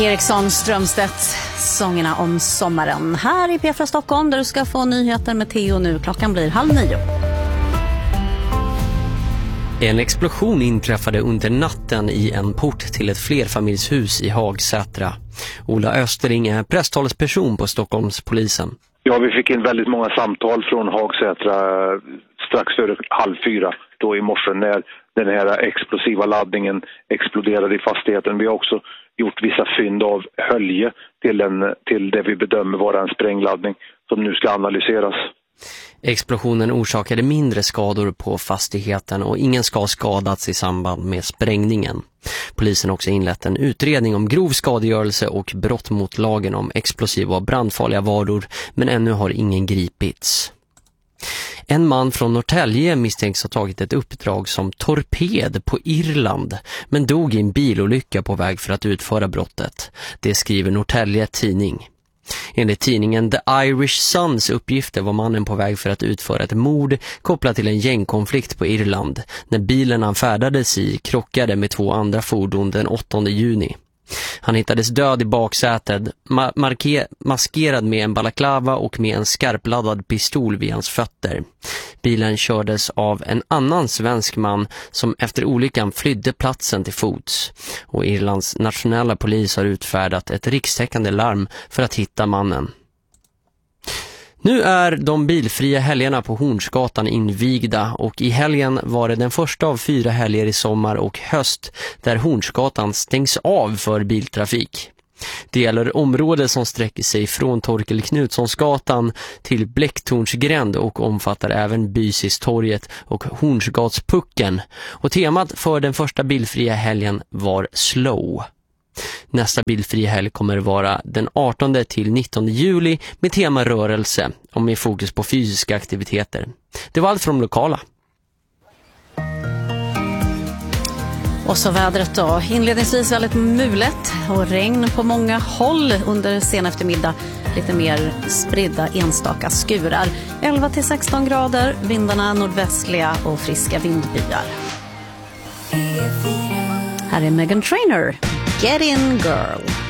Erik Eriksson Strömstedt, sångerna om sommaren. Här i P4 Stockholm där du ska få nyheter med Theo nu. Klockan blir 8:30. En explosion inträffade under natten i en port till ett flerfamiljshus i Hagsätra. Ola Östering är presstalesperson på Stockholmspolisen. Ja, vi fick in väldigt många samtal från Hagsätra strax före 3:30 då i morse när den här explosiva laddningen exploderade i fastigheten. Vi har också gjort vissa fynd av hölje till det vi bedömer vara en sprängladdning som nu ska analyseras. Explosionen orsakade mindre skador på fastigheten och ingen ska ha skadats i samband med sprängningen. Polisen har också inlett en utredning om grov skadegörelse och brott mot lagen om explosiva och brandfarliga varor, men ännu har ingen gripits. En man från Norrtälje misstänks ha tagit ett uppdrag som torped på Irland men dog i en bilolycka på väg för att utföra brottet. Det skriver Norrtälje tidning. Enligt tidningen The Irish Sun's uppgifter var mannen på väg för att utföra ett mord kopplat till en gängkonflikt på Irland när bilen han färdades i krockade med 2 andra fordon den 8 juni. Han hittades död i baksätet, maskerad med en balaklava och med en skarpladdad pistol vid hans fötter. Bilen kördes av en annan svensk man som efter olyckan flydde platsen till fots. Och Irlands nationella polis har utfärdat ett rikstäckande larm för att hitta mannen. Nu är de bilfria helgerna på Hornsgatan invigda och i helgen var det den första av 4 helger i sommar och höst där Hornsgatan stängs av för biltrafik. Det gäller områden som sträcker sig från Torkel Knutssonsgatan till Bläcktornsgränd och omfattar även Bysistorget och Hornsgatspucken. Och temat för den första bilfria helgen var slow. Nästa bilfria helg kommer vara den 18 till 19 juli med tema rörelse och med fokus på fysiska aktiviteter. Det var allt från lokala. Och så vädret då. Inledningsvis väldigt mulet och regn på många håll under sen eftermiddag. Lite mer spridda enstaka skurar. 11 till 16 grader, vindarna nordvästliga och friska vindbyar. Här är Meghan Trainor. Get in, girl.